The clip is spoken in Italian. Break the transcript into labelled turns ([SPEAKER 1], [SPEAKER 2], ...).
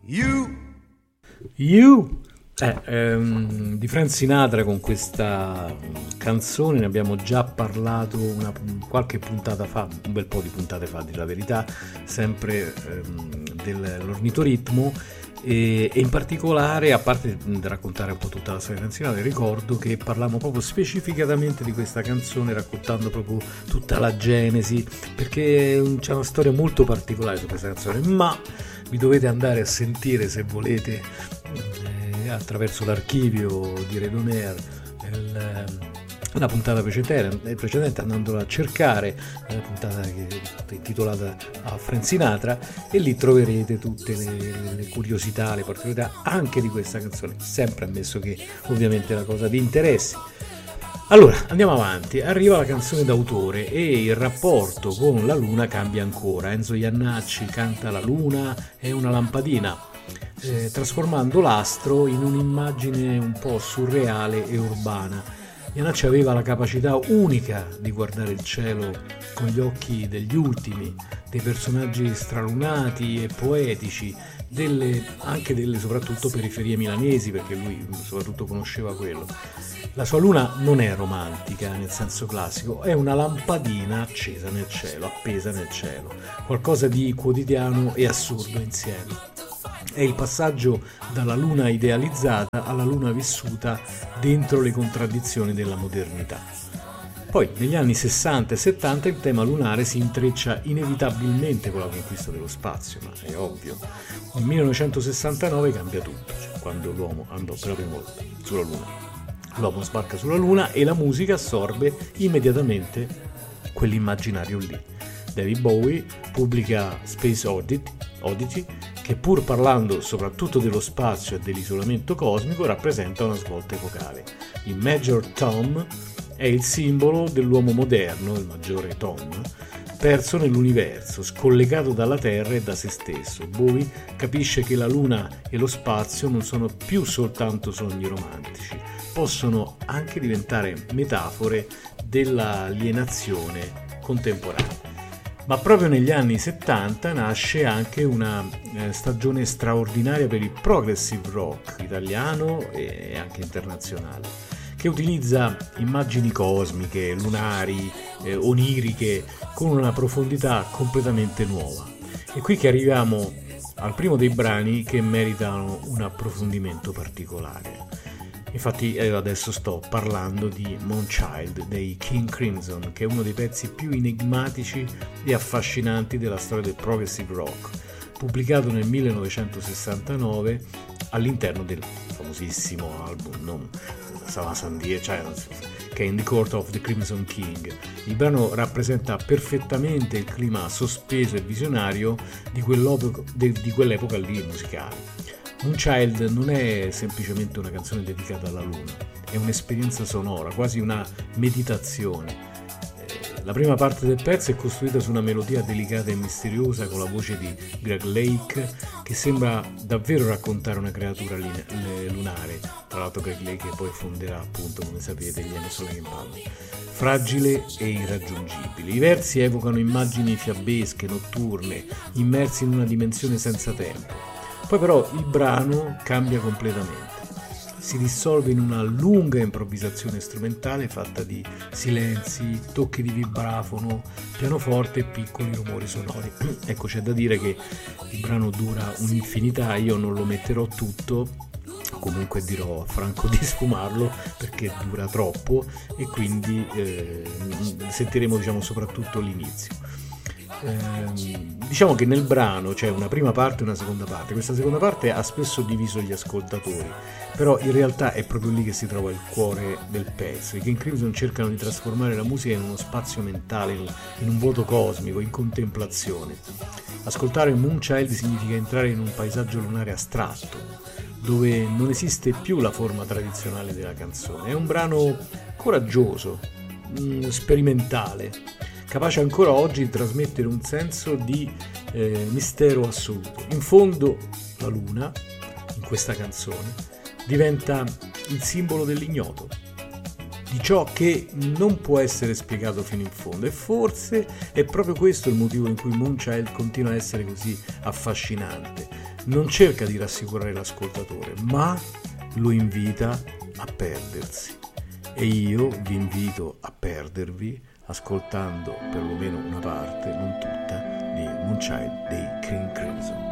[SPEAKER 1] You di Frank Sinatra. Con questa canzone ne abbiamo già parlato qualche puntata fa, un bel po' di puntate fa, a dire la verità, sempre dell'ornitoritmo, e in particolare, a parte di raccontare un po' tutta la storia di Frank Sinatra, ricordo che parlammo proprio specificatamente di questa canzone, raccontando proprio tutta la genesi, perché c'è una storia molto particolare su questa canzone, ma vi dovete andare a sentire, se volete, attraverso l'archivio di Radio Air, la puntata precedente, andandola a cercare, la puntata che è intitolata a Frank Sinatra, e lì troverete tutte le curiosità, le particolarità anche di questa canzone, sempre ammesso che ovviamente la cosa vi interessi. Allora, andiamo avanti. Arriva la canzone d'autore e il rapporto con la luna cambia ancora. Enzo Jannacci canta La luna è una lampadina, trasformando l'astro in un'immagine un po' surreale e urbana. Jannacci aveva la capacità unica di guardare il cielo con gli occhi degli ultimi, dei personaggi stralunati e poetici, anche delle soprattutto periferie milanesi, perché lui soprattutto conosceva quello. La sua luna non è romantica nel senso classico, è una lampadina accesa nel cielo, appesa nel cielo, qualcosa di quotidiano e assurdo insieme. È il passaggio dalla luna idealizzata alla luna vissuta dentro le contraddizioni della modernità. Poi, negli anni 60 e 70, il tema lunare si intreccia inevitabilmente con la conquista dello spazio, ma è ovvio. Nel 1969 cambia tutto, cioè quando l'uomo andò per la prima volta sulla luna. L'uomo sbarca sulla luna e la musica assorbe immediatamente quell'immaginario lì. David Bowie pubblica Space Oddity, che pur parlando soprattutto dello spazio e dell'isolamento cosmico rappresenta una svolta epocale. Il Major Tom è il simbolo dell'uomo moderno, il maggiore Tom, perso nell'universo, scollegato dalla Terra e da se stesso. Bowie capisce che la Luna e lo spazio non sono più soltanto sogni romantici, possono anche diventare metafore dell'alienazione contemporanea. Ma proprio negli anni 70 nasce anche una stagione straordinaria per il progressive rock italiano e anche internazionale, che utilizza immagini cosmiche, lunari, oniriche, con una profondità completamente nuova. E qui che arriviamo al primo dei brani che meritano un approfondimento particolare. Infatti adesso sto parlando di Moonchild dei King Crimson, che è uno dei pezzi più enigmatici e affascinanti della storia del progressive rock, pubblicato nel 1969 all'interno del famosissimo album che è In the Court of the Crimson King. Il brano rappresenta perfettamente il clima sospeso e visionario di quell'epoca lì musicale. Moonchild non è semplicemente una canzone dedicata alla luna, è un'esperienza sonora, quasi una meditazione. La prima parte del pezzo è costruita su una melodia delicata e misteriosa con la voce di Greg Lake, che sembra davvero raccontare una creatura lunare, tra l'altro Greg Lake che poi fonderà, appunto, come sapete, gli Emerson Lake & Palmer, fragile e irraggiungibile. I versi evocano immagini fiabesche, notturne, immersi in una dimensione senza tempo. Poi però il brano cambia completamente, si dissolve in una lunga improvvisazione strumentale fatta di silenzi, tocchi di vibrafono, pianoforte e piccoli rumori sonori. Ecco, c'è da dire che il brano dura un'infinità, io non lo metterò tutto, comunque dirò a Franco di sfumarlo perché dura troppo, e quindi sentiremo soprattutto l'inizio. Diciamo che nel brano c'è una prima parte e una seconda parte. Questa seconda parte ha spesso diviso gli ascoltatori, però in realtà è proprio lì che si trova il cuore del pezzo. I King Crimson cercano di trasformare la musica in uno spazio mentale, in un vuoto cosmico, in contemplazione. Ascoltare Moonchild significa entrare in un paesaggio lunare astratto, dove non esiste più la forma tradizionale della canzone. È un brano coraggioso, sperimentale, capace ancora oggi di trasmettere un senso di mistero assoluto. In fondo la luna, in questa canzone, diventa il simbolo dell'ignoto, di ciò che non può essere spiegato fino in fondo, e forse è proprio questo il motivo in cui Moonchild continua a essere così affascinante. non cerca di rassicurare l'ascoltatore, ma lo invita a perdersi. E io vi invito a perdervi ascoltando perlomeno una parte, non tutta, di Moonchild dei King Crimson.